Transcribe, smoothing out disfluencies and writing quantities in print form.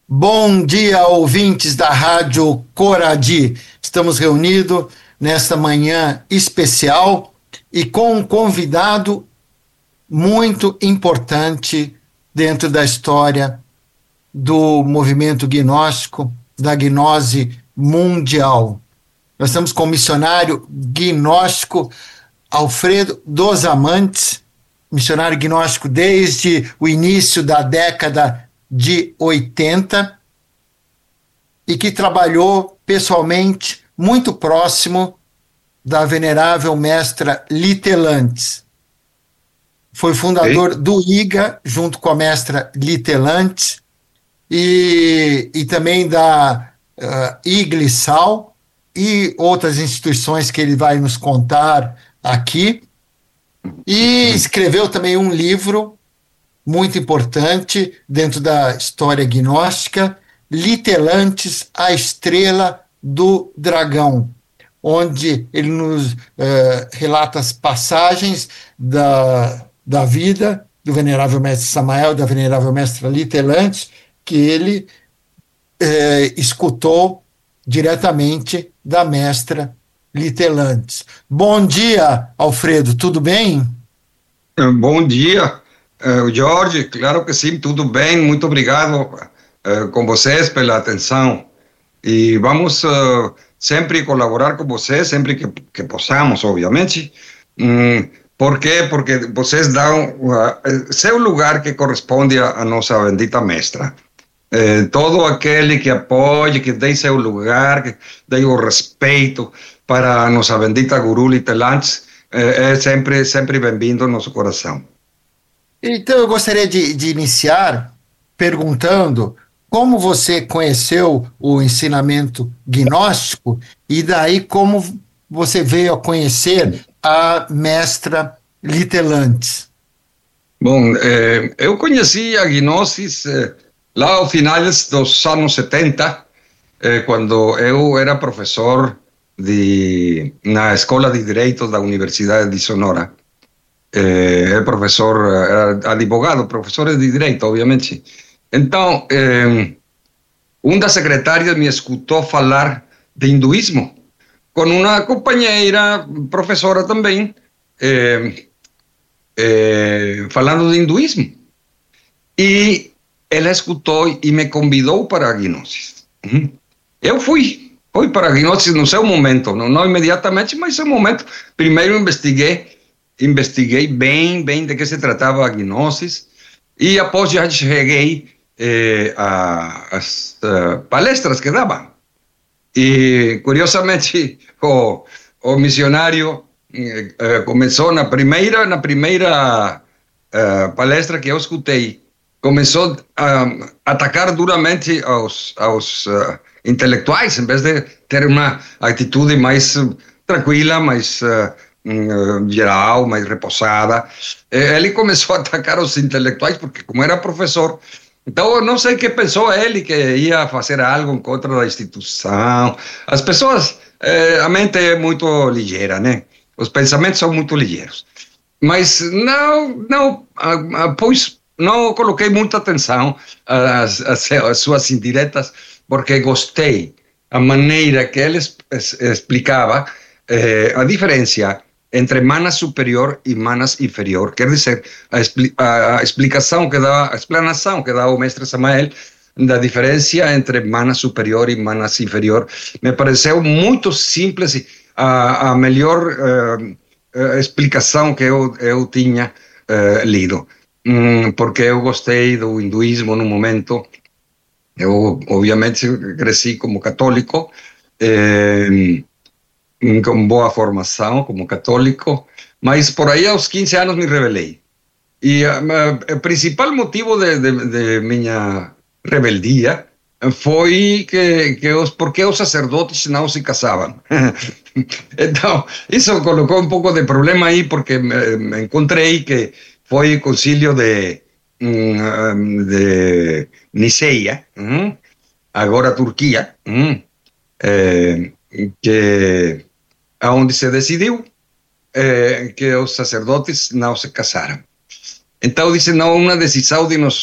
Bom dia, ouvintes da Rádio Coradi. Estamos reunidos nesta manhã especial e com um convidado muito importante dentro da história do movimento gnóstico, da gnose mundial. Nós estamos com o missionário gnóstico Alfredo dos Amantes, missionário gnóstico desde o início da década de 80 e que trabalhou pessoalmente muito próximo da venerável mestra Litelantes. Foi fundador do IGA, junto com a mestra Litelantes, e também da Iglissal e outras instituições que ele vai nos contar aqui. E escreveu também um livro muito importante dentro da história gnóstica, Litelantes, a Estrela do Dragão, onde ele nos relata as passagens da vida do venerável mestre Samael, da venerável mestra Litelantes, que ele escutou diretamente da mestra Litelantes. Bom dia, Alfredo, tudo bem? Bom dia, Jorge, claro que sim, tudo bem, muito obrigado com vocês pela atenção e vamos sempre colaborar com vocês, sempre que possamos, obviamente. Por quê? Porque vocês dão seu lugar que corresponde à nossa bendita mestra. Todo aquele que apoie, que dê seu lugar, que dê o respeito para a nossa bendita Guru Litelantes, é sempre bem-vindo ao nosso coração. Então eu gostaria de iniciar perguntando como você conheceu o ensinamento gnóstico e daí como você veio a conhecer a mestra Litelantes. Bom, eu conheci a gnosis lá ao finais dos anos 70, quando eu era professor na Escola de Direito da Universidade de Sonora. É professor, era advogado, professor de Direito, obviamente. Então, uma das secretárias me escutou falar de hinduísmo, com uma companheira, professora também, falando de hinduísmo. E ela escutou e me convidou para a gnosis. Eu fui para a gnosis no seu momento, não imediatamente, mas no seu momento. Primeiro investiguei bem de que se tratava a gnosis, e após já cheguei às palestras que dava. E, curiosamente, o missionário começou na primeira palestra que eu escutei, começou a atacar duramente aos intelectuais, em vez de ter uma atitude mais tranquila, mais geral, mais repousada. Ele começou a atacar os intelectuais, porque como era professor, então eu não sei o que pensou ele, que ia fazer algo contra a instituição. As pessoas, a mente é muito ligeira, né? Os pensamentos são muito ligeiros. Mas pois não coloquei muita atenção às suas indiretas, porque gostei a maneira que ele explicava a diferença entre manas superior e manas inferior. Quer dizer, a explanação que dá o mestre Samael da diferença entre mana superior e manas inferior me pareceu muito simples, a melhor explicação que eu tinha lido. Porque eu gostei do hinduísmo no momento. Eu, obviamente, cresci como católico, com boa formação como católico, mas por aí aos 15 anos me rebelei. E o principal motivo de minha rebeldia foi porque os sacerdotes não se casavam. Então, isso colocou um pouco de problema aí, porque me encontrei que foi o concílio de Niceia, agora Turquia, onde se decidiu que os sacerdotes não se casaram. Então, disse, não, uma decisão de